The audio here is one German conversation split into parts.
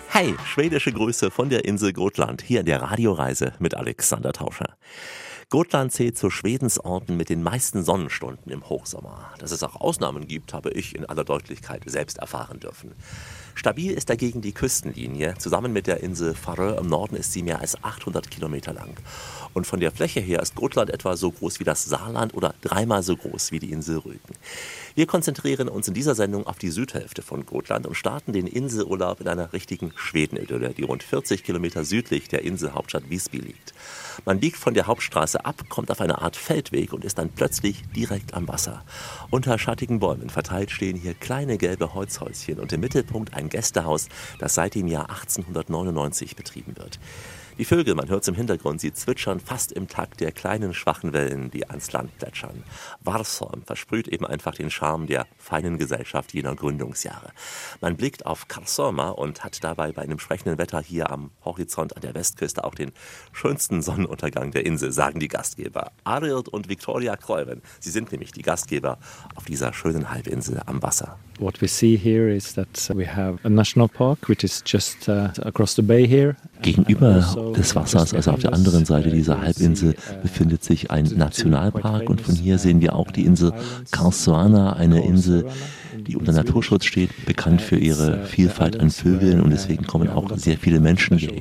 Hey, schwedische Grüße von der Insel Gotland, hier in der Radioreise mit Alexander Tauscher. Gotland zählt zu Schwedens Orten mit den meisten Sonnenstunden im Hochsommer. Dass es auch Ausnahmen gibt, habe ich in aller Deutlichkeit selbst erfahren dürfen. Stabil ist dagegen die Küstenlinie. Zusammen mit der Insel Färö im Norden ist sie mehr als 800 Kilometer lang. Und von der Fläche her ist Gotland etwa so groß wie das Saarland oder dreimal so groß wie die Insel Rügen. Wir konzentrieren uns in dieser Sendung auf die Südhälfte von Gotland und starten den Inselurlaub in einer richtigen Schwedenidylle, die rund 40 Kilometer südlich der Inselhauptstadt Visby liegt. Man biegt von der Hauptstraße ab, kommt auf eine Art Feldweg und ist dann plötzlich direkt am Wasser. Unter schattigen Bäumen verteilt stehen hier kleine gelbe Holzhäuschen und im Mittelpunkt ein Gästehaus, das seit dem Jahr 1899 betrieben wird. Die Vögel, man hört es im Hintergrund, sie zwitschern fast im Takt der kleinen, schwachen Wellen, die ans Land plätschern. Varsholm versprüht eben einfach den Charme der feinen Gesellschaft jener Gründungsjahre. Man blickt auf Karlshamn und hat dabei bei einem sprechenden Wetter hier am Horizont an der Westküste auch den schönsten Sonnenuntergang der Insel, sagen die Gastgeber. Arild und Victoria Kreuven, sie sind nämlich die Gastgeber auf dieser schönen Halbinsel am Wasser. What we see here is that we have a national park, which is just across the bay here. Gegenüber des Wassers, also auf der anderen Seite dieser Halbinsel, befindet sich ein Nationalpark und von hier sehen wir auch die Insel Karlshamn, eine Insel, die unter Naturschutz steht, bekannt für ihre Vielfalt an Vögeln und deswegen kommen auch sehr viele Menschen hierher.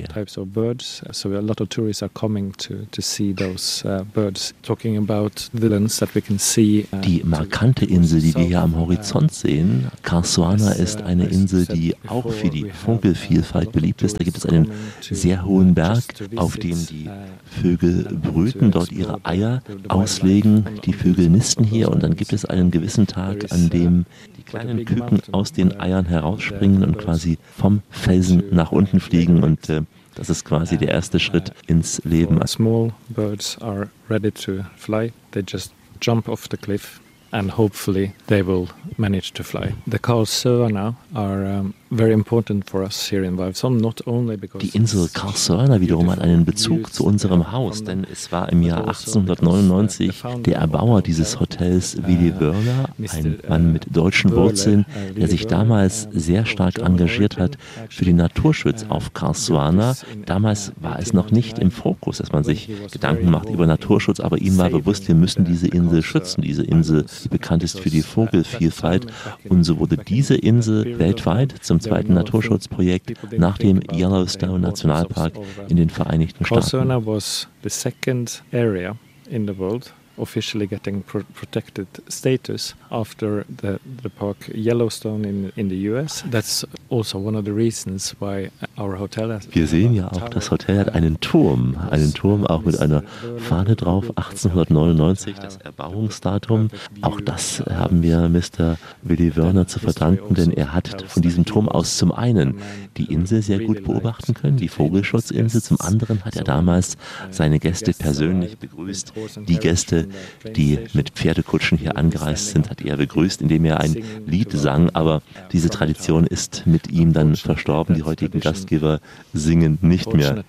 Die markante Insel, die wir hier am Horizont sehen, Karlshamn, ist eine Insel, die auch für die Vogelvielfalt beliebt ist. Da gibt es einen sehr hohen Berg, auf dem die Vögel brüten, dort ihre Eier auslegen. Die Vögel nisten hier und dann gibt es einen gewissen Tag, an dem die kleinen Küken aus den Eiern herausspringen und quasi vom Felsen nach unten fliegen und das ist quasi der erste Schritt ins Leben. Small birds are ready to fly. They just jump off the cliff and hopefully they will manage to fly. The Karlshamn are very important for us here in Varsholm, not only because die Insel Karlshamn wiederum hat einen Bezug zu unserem Haus, denn es war im Jahr 1899 der Erbauer dieses Hotels, Willy Wörler, ein Mann mit deutschen Wurzeln, der sich damals sehr stark engagiert hat für den Naturschutz auf Karlshamn. Damals war es noch nicht im Fokus, dass man sich Gedanken macht über Naturschutz, aber ihm war bewusst, wir müssen diese Insel schützen, diese Insel, die bekannt ist für die Vogelvielfalt, und so wurde diese Insel weltweit zum zweiten Naturschutzprojekt nach dem Yellowstone Nationalpark in den Vereinigten Staaten. Karlshamn was the second area in the world officially getting protected status after the park Yellowstone in the US. That's also one of the reasons why our hotel has. Wir sehen ja auch, das Hotel hat einen Turm auch mit einer Fahne drauf, 1899, das Erbauungsdatum. Auch das haben wir Mr. Willy Wörner zu verdanken, denn er hat von diesem Turm aus zum einen die Insel sehr gut beobachten können, die Vogelschutzinsel, zum anderen hat er damals seine Gäste persönlich begrüßt. Die Gäste, die mit Pferdekutschen hier angereist sind, hat er begrüßt, indem er ein Lied sang, aber diese Tradition ist mit ihm dann verstorben. Die heutigen Gastgeber singen nicht mehr.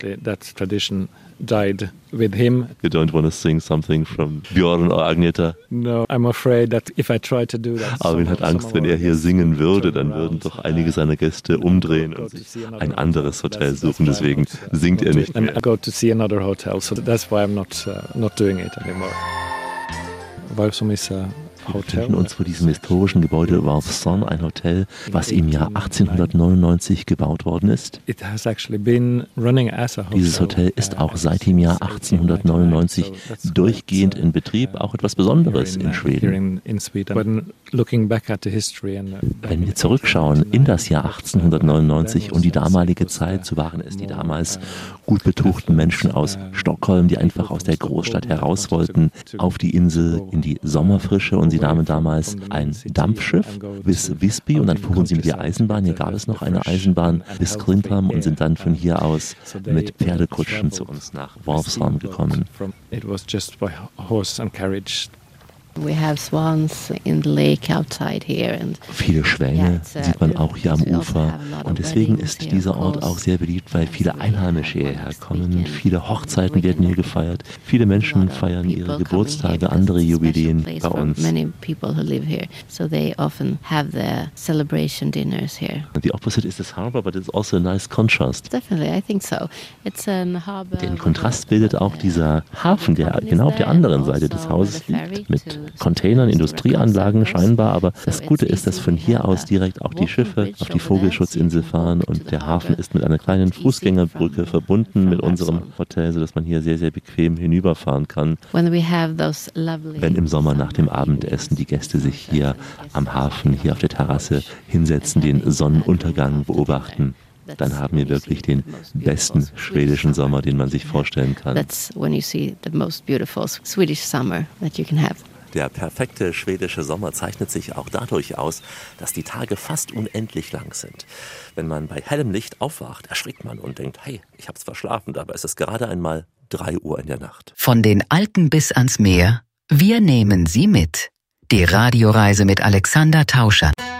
Died with him. You don't want to sing something from Björn or Agneta? No, I'm afraid that if I try to do that. Arvin hat Angst, wenn er hier singen würde, dann würden doch einige seiner Gäste umdrehen und sich ein anderes Hotel suchen. Deswegen singt er nicht mehr. I go to see another hotel, so that's why I'm not doing it anymore. Varsholm is a Wir befinden uns vor diesem historischen Gebäude Varsholm, ein Hotel, was im Jahr 1899 gebaut worden ist. Dieses Hotel ist auch seit dem Jahr 1899 durchgehend in Betrieb, auch etwas Besonderes in Schweden. Wenn wir zurückschauen in das Jahr 1899 und die damalige Zeit, so waren es die damals gut betuchten Menschen aus Stockholm, die einfach aus der Großstadt heraus wollten, auf die Insel in die Sommerfrische, und sie nahmen damals ein Dampfschiff bis Visby und dann fuhren sie mit der Eisenbahn. Hier gab es noch eine Eisenbahn bis Klintholm und sind dann von hier aus mit Pferdekutschen zu uns nach Varsholm gekommen. Viele Schwäne sieht man auch hier am Ufer. Und deswegen ist dieser Ort auch sehr beliebt, weil viele Einheimische hierher kommen. Viele Hochzeiten werden hier gefeiert. Viele Menschen feiern ihre Geburtstage, andere Jubiläen bei uns. The opposite is this harbor, but it's also a nice contrast. Definitely, I think so. It's a harbor. Den Kontrast bildet auch dieser Hafen, der genau auf der anderen Seite des Hauses liegt, mit Containern, Industrieanlagen scheinbar. Aber das Gute ist, dass von hier aus direkt auch die Schiffe auf die Vogelschutzinsel fahren und der Hafen ist mit einer kleinen Fußgängerbrücke verbunden mit unserem Hotel, sodass man hier sehr, sehr bequem hinüberfahren kann. Wenn im Sommer nach dem Abendessen die Gäste sich hier am Hafen, hier auf der Terrasse hinsetzen, den Sonnenuntergang beobachten, dann haben wir wirklich den besten schwedischen Sommer, den man sich vorstellen kann. Der perfekte schwedische Sommer zeichnet sich auch dadurch aus, dass die Tage fast unendlich lang sind. Wenn man bei hellem Licht aufwacht, erschrickt man und denkt, hey, ich hab's verschlafen, dabei ist es gerade einmal 3 Uhr in der Nacht. Von den Alpen bis ans Meer, wir nehmen Sie mit. Die Radioreise mit Alexander Tauscher.